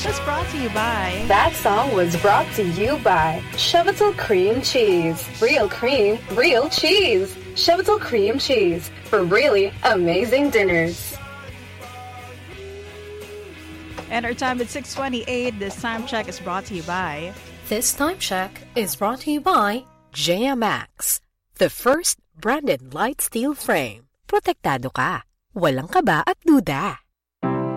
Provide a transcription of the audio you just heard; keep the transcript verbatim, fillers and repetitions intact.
was brought to you by... That song was brought to you by Chevital Cream Cheese. Real cream, real cheese. Chevital Cream Cheese for really amazing dinners. And our time at six twenty-eight. This time check is brought to you by... This time check is brought to you by J M X, the first branded light steel frame. Protektado ka. Walang kaba at duda.